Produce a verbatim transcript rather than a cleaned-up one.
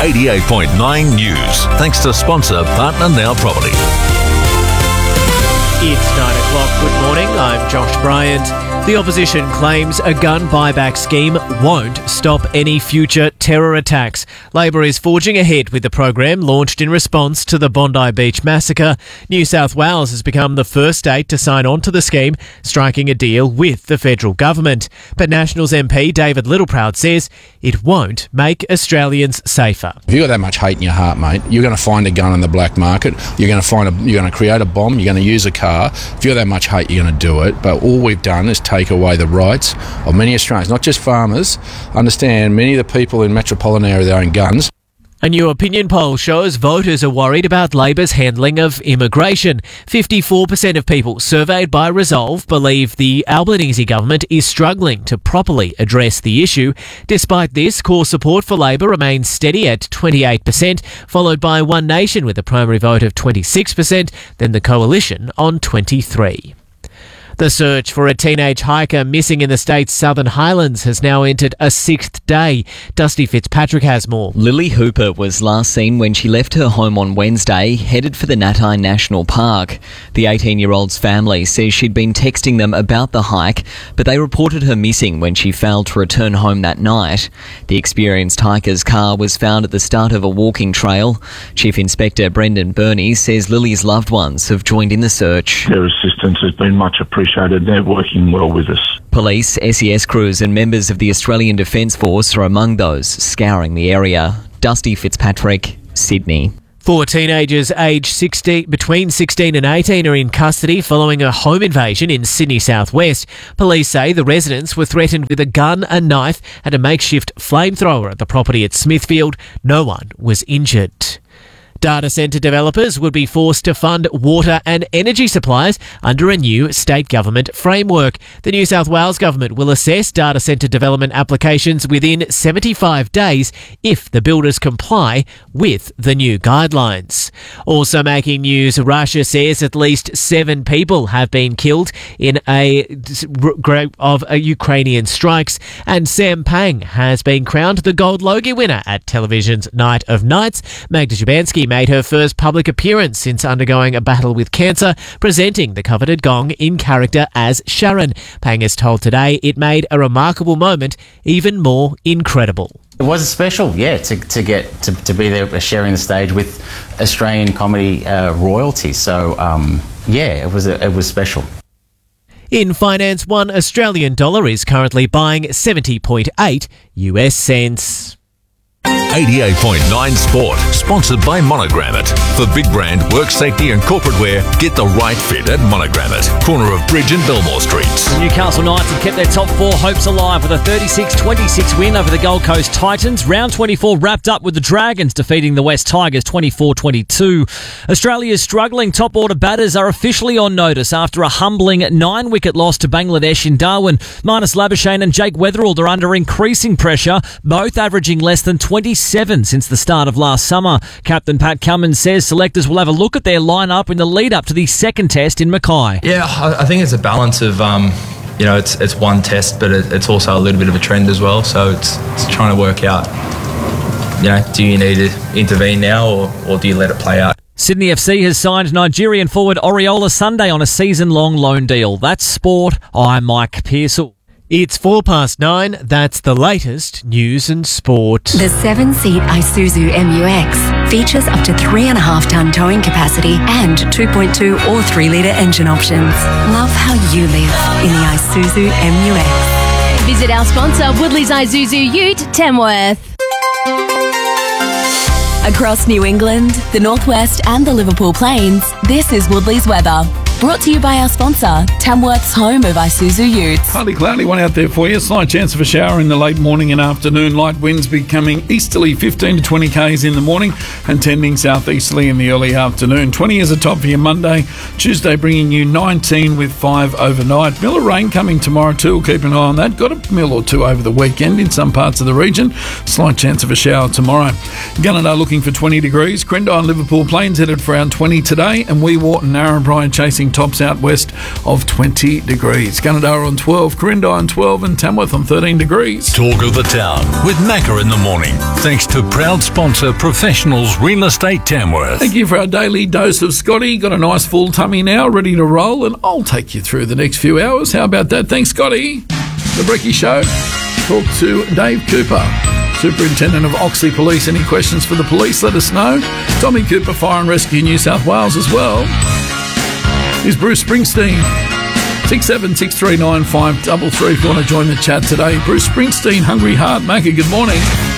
eighty-eight point nine News. Thanks to sponsor Partner Now Property. It's nine o'clock. Good morning. I'm Josh Bryant. The opposition claims a gun buyback scheme won't stop any future terror attacks. Labor is forging ahead with the program launched in response to the Bondi Beach massacre. New South Wales has become the first state to sign on to the scheme, striking a deal with the federal government. But Nationals M P David Littleproud says it won't make Australians safer. If you've got that much hate in your heart, mate, you're going to find a gun on the black market. You're going to find a, you're going to create a bomb. You're going to use a car. If you've got that much hate, you're going to do it. But all we've done is take away the rights of many Australians, not just farmers. Understand, many of the people in metropolitan area that own guns. A new opinion poll shows voters are worried about Labor's handling of immigration. fifty-four percent of people surveyed by Resolve believe the Albanese government is struggling to properly address the issue. Despite this, core support for Labor remains steady at twenty-eight percent, followed by One Nation with a primary vote of twenty-six percent, then the Coalition on twenty-three percent. The search for a teenage hiker missing in the state's Southern Highlands has now entered a sixth day. Dusty Fitzpatrick has more. Lily Hooper was last seen when she left her home on Wednesday, headed for the Natai National Park. The eighteen-year-old's family says she'd been texting them about the hike, but they reported her missing when she failed to return home that night. The experienced hiker's car was found at the start of a walking trail. Chief Inspector Brendan Burney says Lily's loved ones have joined in the search. Their assistance has been much appreciated. They're working well with us. Police, S E S crews and members of the Australian Defence Force are among those scouring the area. Dusty Fitzpatrick, Sydney. Four teenagers aged sixteen, between sixteen and eighteen are in custody following a home invasion in Sydney southwest. Police say the residents were threatened with a gun, a knife and a makeshift flamethrower at the property at Smithfield. No one was injured. Data centre developers would be forced to fund water and energy suppliers under a new state government framework. The New South Wales government will assess data centre development applications within seventy-five days if the builders comply with the new guidelines. Also making news, Russia says at least seven people have been killed in a group of Ukrainian strikes, and Sam Pang has been crowned the Gold Logie winner at television's Night of Nights. Magda Szubanski made her first public appearance since undergoing a battle with cancer, presenting the coveted gong in character as Sharon. Pang is told today it made a remarkable moment even more incredible. It was special, yeah, to, to get to, to be there sharing the stage with Australian comedy uh, royalty. So, um, yeah, it was a, it was special. In finance, one Australian dollar is currently buying seventy point eight U S cents. eighty-eight point nine Sport, sponsored by Monogrammet. For big brand, work safety and corporate wear, get the right fit at Monogrammet, corner of Bridge and Belmore Streets. The Newcastle Knights have kept their top four hopes alive with a thirty-six twenty-six win over the Gold Coast Titans. Round twenty-four wrapped up with the Dragons defeating the West Tigers twenty-four twenty-two. Australia's struggling top order batters are officially on notice after a humbling nine-wicket loss to Bangladesh in Darwin. Marnus Labuschagne and Jake Weatherald are under increasing pressure, both averaging less than twenty-seven since the start of last summer. Captain Pat Cummins says selectors will have a look at their lineup in the lead-up to the second test in Mackay. Yeah, I think it's a balance of, um, you know, it's it's one test, but it, it's also a little bit of a trend as well. So it's, it's trying to work out, you know, do you need to intervene now or, or do you let it play out? Sydney F C has signed Nigerian forward Oriola Sunday on a season-long loan deal. That's sport. I'm Mike Pearsall. It's four past nine. That's the latest news and sport. The seven-seat Isuzu M U X features up to three and a half ton towing capacity and two point two or three litre engine options. Love how you live in the Isuzu M U X. Visit our sponsor, Woodley's Isuzu Ute, Tamworth. Across New England, the Northwest and the Liverpool Plains, this is Woodley's weather. Brought to you by our sponsor, Tamworth's home of Isuzu Utes. Partly cloudy one out there for you. Slight chance of a shower in the late morning and afternoon. Light winds becoming easterly fifteen to twenty k's in the morning and tending southeasterly in the early afternoon. twenty is a top for you Monday. Tuesday bringing you nineteen with five overnight. Mill of rain coming tomorrow too. We'll keep an eye on that. Got a mill or two over the weekend in some parts of the region. Slight chance of a shower tomorrow. Gunnedah looking for twenty degrees. Crendai and Liverpool Plains headed for around twenty today, and Wee Wart and Narrabri chasing and tops out west of twenty degrees. Gunnedah on twelve, Corinda on twelve and Tamworth on thirteen degrees. Talk of the town with Macca in the morning. Thanks to proud sponsor Professionals Real Estate Tamworth. Thank you for our daily dose of Scotty. Got a nice full tummy now, ready to roll, and I'll take you through the next few hours. How about that? Thanks, Scotty. The Brecky Show. Talk to Dave Cooper, Superintendent of Oxley Police. Any questions for the police, let us know. Tommy Cooper, Fire and Rescue New South Wales as well. Here's Bruce Springsteen. six seven six three nine five three three if you want to join the chat today. Bruce Springsteen, Hungry Heart. Macca, good morning.